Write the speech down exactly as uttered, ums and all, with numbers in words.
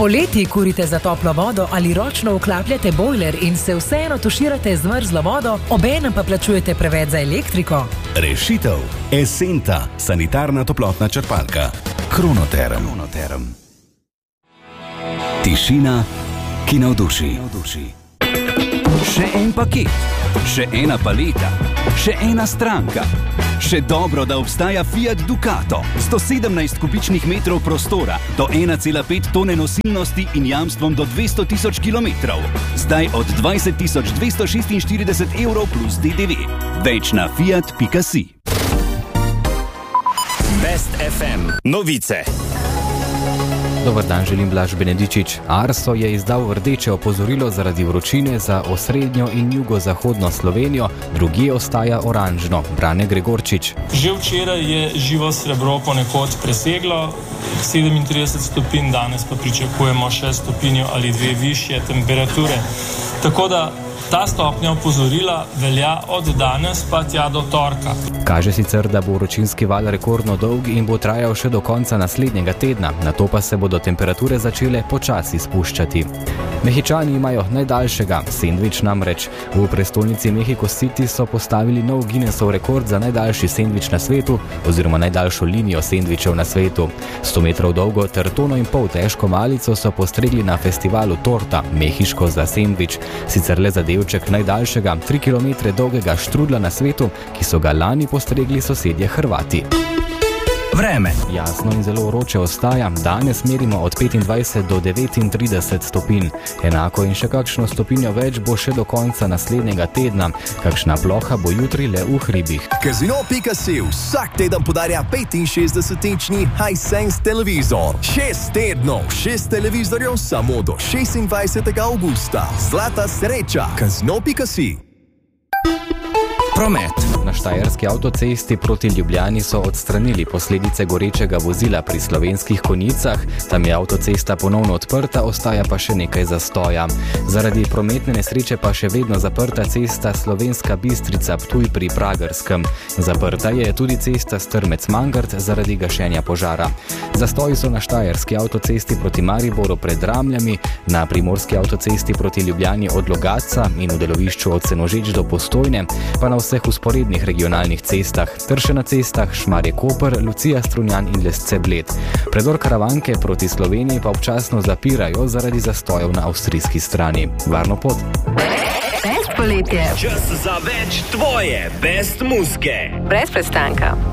Poleti kurite za toplo vodo ali ročno vklapljate bojler in se vseeno tuširate z mrzlo vodo, obenem pa plačujete preveč za elektriko? Rešitev. Esenta, sanitarna toplotna črpalka. Kronoterm. Kronoterm. Tišina, ki navduši. Še en paket, še ena paleta, še ena stranka. Še dobro, da obstaja Fiat Ducato. sto sedemnajst kubičnih metrov prostora, do ena cela pet tone nosilnosti in jamstvom do dvesto tisoč kilometrov. Zdaj od dvajset tisoč dvesto šestinštirideset evrov plus D D V. Več na fiat pika si. Best F M. Novice. Dobar dan, želim Blaž Benedičič. Arso je izdal rdeče opozorilo zaradi vročine za osrednjo in jugozahodno Slovenijo, drugje ostaja oranžno. Brane Gregorčič. Že včeraj je živo srebro ponekod preseglo sedemintrideset stopinj, danes pa pričakujemo še stopinjo ali dve višje temperature. Tako da ta stopnja opozorila velja od danes pa tja do torka. Kaže sicer, da bo vročinski val rekordno dolg in bo trajal še do konca naslednjega tedna, nato pa se bodo temperature začele počasi spuščati. Mehičani imajo najdaljšega, sendvič namreč. V prestolnici Mexico City so postavili nov Guinnessov rekord za najdaljši sendvič na svetu oziroma najdaljšo linijo sendvičev na svetu. sto metrov dolgo ter tono in pol težko malico so postregli na festivalu Torta, mehiško za sendvič. Sicer le za delček najdaljšega, tri kilometre dolgega štrudla na svetu, ki so ga lani postregli sosedje Hrvati. Vreme. Jasno in zelo vroče ostaja, danes merimo od petindvajset do devetintrideset stopinj. Enako in še kakšno stopinjo več bo še do konca naslednjega tedna. Kakšna ploha bo jutri le v hribih. Casino pika si vsak teden podarja petinšestdesetinčni Hisense televizor. Šest tednov, šest televizorjev samo do šestindvajsetega avgusta. Zlata sreča. Casino pika si. Promet. Na štajerski avtocesti proti Ljubljani so odstranili posledice gorečega vozila pri Slovenskih Konjicah. Tam je avtocesta ponovno odprta, ostaja pa še nekaj zastoja. Zaradi prometne nesreče pa še vedno zaprta cesta Slovenska Bistrica Ptuj pri Pragerskem. Zaprta je tudi cesta Strmec-Mangart zaradi gašenja požara. Zastoji so na štajerski avtocesti proti Mariboru pred Ramljami, na primorski avtocesti proti Ljubljani od Logatca in v delovišču od Senožeč do Postojne, pa na vseh usporednih regionalnih cestah, ter še na cestah Šmarje-Koper, Lucija-Strunjan in Lesce-Bled. Predor Karavanke proti Sloveniji pa občasno zapirajo zaradi zastojev na avstrijski strani. Varno pot! Best poletje. Čas za več tvoje best muzike. Brez prestanka.